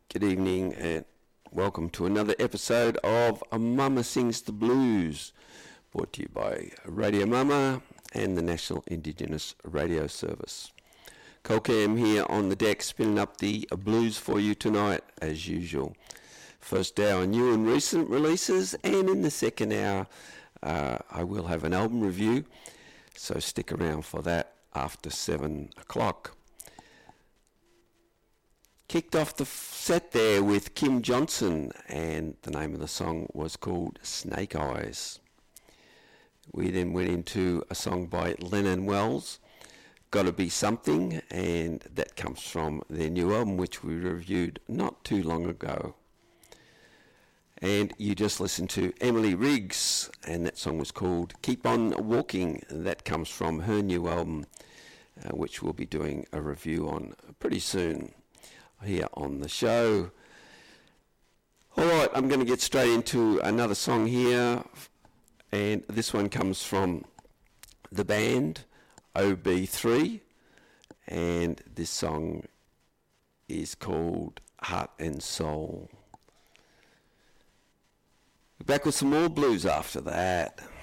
Good evening and welcome to another episode of Mama Sings the Blues, brought to you by Radio Mama and the National Indigenous Radio Service. Colcam here on the deck, spinning up the blues for you tonight as usual. First hour, new and recent releases, and in the second hour I will have an album review, so stick around for that after 7 o'clock. Kicked off the set there with Kim Johnson, and the name of the song was called Snake Eyes. We then went into a song by Lennon Wells, Gotta Be Something, and that comes from their new album, which we reviewed not too long ago. And you just listened to Emily Riggs, and that song was called Keep On Walking, and that comes from her new album, which we'll be doing a review on pretty soon here on the show. Alright, I'm going to get straight into another song here, and this one comes from the band OB3, and this song is called Heart and Soul. We're back with some more blues after that.